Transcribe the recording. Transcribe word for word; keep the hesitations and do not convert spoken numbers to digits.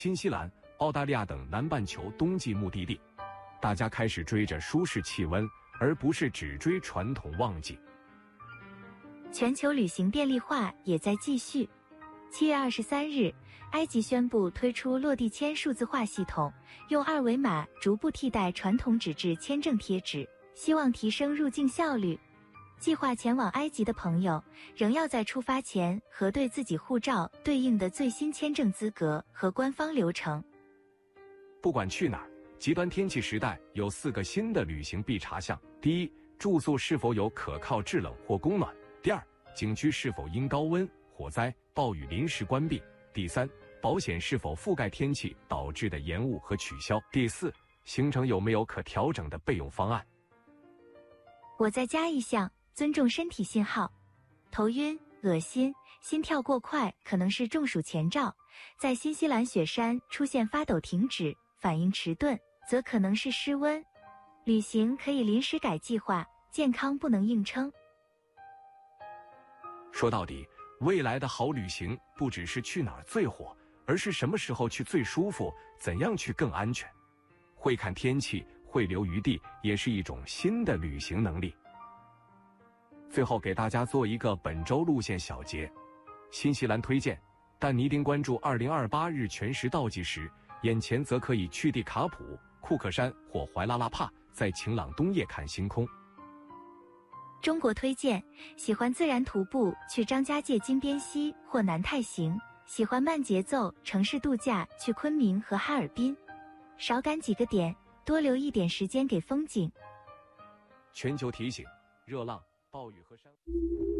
新西兰、澳大利亚等南半球冬季目的地，大家开始追着舒适气温，而不是只追传统旺季。 全球旅行便利化也在继续。七月二十三日，埃及宣布推出落地签数字化系统，用二维码逐步替代传统纸质签证贴纸，希望提升入境效率。计划前往埃及的朋友，仍要在出发前核对自己护照对应的最新签证资格和官方流程。 不管去哪儿，极端天气时代有四个新的旅行必查项：第一，住宿是否有可靠制冷或供暖；第二，景区是否因高温、火灾、暴雨临时关闭；第三，保险是否覆盖天气导致的延误和取消；第四，行程有没有可调整的备用方案。 我再加一项，尊重身体信号。头晕、恶心、心跳过快可能是中暑前兆，在新西兰雪山出现发抖停止、反应迟钝，则可能是失温。旅行可以临时改计划，健康不能硬撑。 说到底，未来的好旅行不只是去哪儿最火，而是什么时候去最舒服，怎样去更安全。会看天气，会留余地，也是一种新的旅行能力。最后给大家做一个本周路线小结：新西兰推荐，但你一定关注二零二八日全时倒计时，眼前则可以去蒂卡普、库克山或怀拉拉帕，在晴朗冬夜看星空。 中国推荐，喜欢自然徒步去张家界金边溪或南太行，喜欢慢节奏城市度假去昆明和哈尔滨。少赶几个点，多留一点时间给风景。 全球提醒：热浪、暴雨和山。